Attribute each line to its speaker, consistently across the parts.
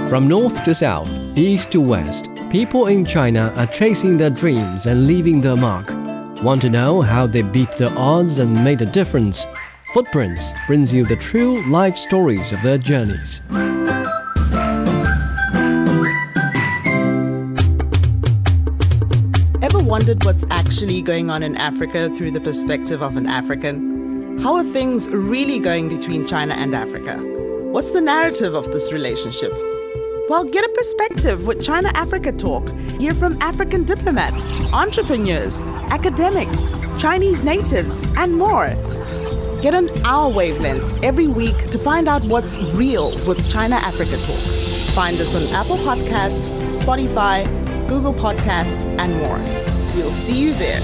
Speaker 1: From north to south, east to west, people in China are chasing their dreams and leaving their mark. Want to know how they beat the odds and made a difference? Footprints brings you the true life stories of their journeys.
Speaker 2: Ever wondered what's actually going on in Africa through the perspective of an African? How are things really going between China and Africa? What's the narrative of this relationship? Well, get a perspective with China Africa Talk. Hear from African diplomats, entrepreneurs, academics, Chinese natives, and more. Get on our wavelength every week to find out what's real with China Africa Talk. Find us on Apple Podcast, Spotify, Google Podcast, and more. We'll see you there.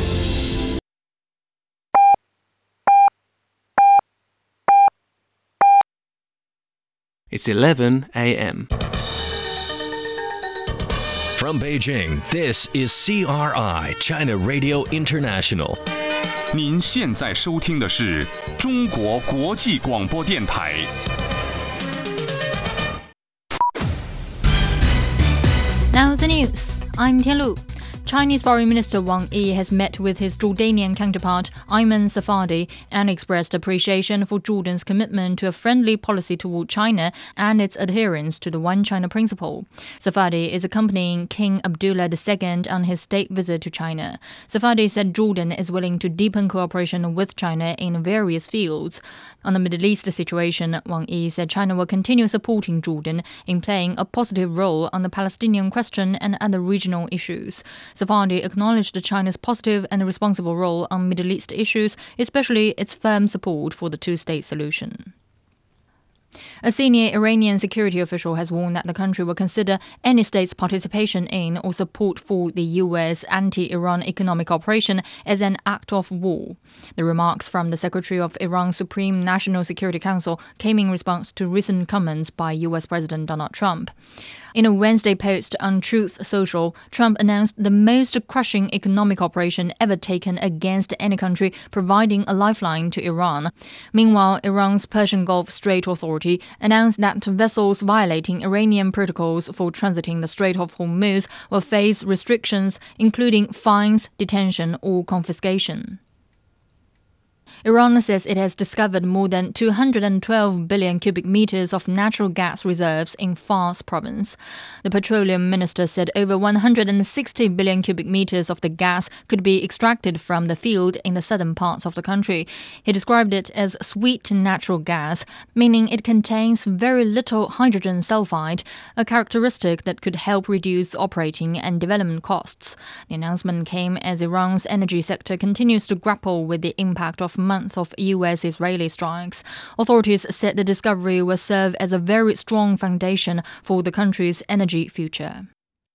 Speaker 1: It's 11 a.m.
Speaker 3: From Beijing, this is CRI, China Radio International.
Speaker 4: 您现在收听的是中国国际广播电台。
Speaker 5: Now the news. I'm Tianlu. Chinese Foreign Minister Wang Yi has met with his Jordanian counterpart Ayman Safadi and expressed appreciation for Jordan's commitment to a friendly policy toward China and its adherence to the One China principle. Safadi is accompanying King Abdullah II on his state visit to China. Safadi said Jordan is willing to deepen cooperation with China in various fields. On the Middle East situation, Wang Yi said China will continue supporting Jordan in playing a positive role on the Palestinian question and other regional issues. Safadi acknowledged China's positive and responsible role on Middle East issues, especially its firm support for the two-state solution. A senior Iranian security official has warned that the country will consider any state's participation in or support for the U.S. anti-Iran economic operation as an act of war. The remarks from the Secretary of Iran's Supreme National Security Council came in response to recent comments by U.S. President Donald Trump. In a Wednesday post on Truth Social, Trump announced the most crushing economic operation ever taken against any country, providing a lifeline to Iran. Meanwhile, Iran's Persian Gulf Strait Authority announced that vessels violating Iranian protocols for transiting the Strait of Hormuz will face restrictions, including fines, detention, or confiscation. Iran says it has discovered more than 212 billion cubic meters of natural gas reserves in Fars province. The petroleum minister said over 160 billion cubic meters of the gas could be extracted from the field in the southern parts of the country. He described it as sweet natural gas, meaning it contains very little hydrogen sulfide, a characteristic that could help reduce operating and development costs. The announcement came as Iran's energy sector continues to grapple with the impact of months of U.S.-Israeli strikes. Authorities said the discovery will serve as a very strong foundation for the country's energy future.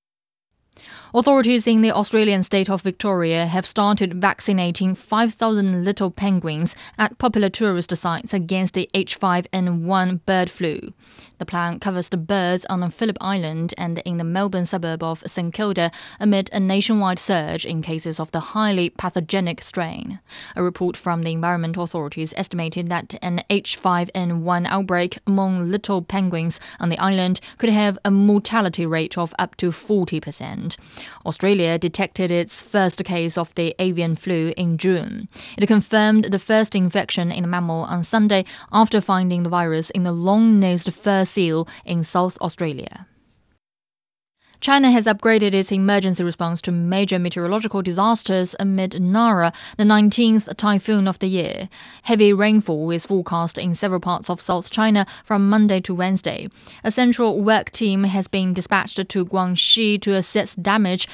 Speaker 5: Authorities in the Australian state of Victoria have started vaccinating 5,000 little penguins at popular tourist sites against the H5N1 bird flu. The plan covers the birds on Phillip Island and in the Melbourne suburb of St Kilda amid a nationwide surge in cases of the highly pathogenic strain. A report from the Environment Authorities estimated that an H5N1 outbreak among little penguins on the island could have a mortality rate of up to 40%. Australia detected its first case of the avian flu in June. It confirmed the first infection in a mammal on Sunday after finding the virus in the long-nosed fur seal in South Australia. China has upgraded its emergency response to major meteorological disasters amid Nara, the 19th typhoon of the year. Heavy rainfall is forecast in several parts of South China from Monday to Wednesday. A central work team has been dispatched to Guangxi to assess damage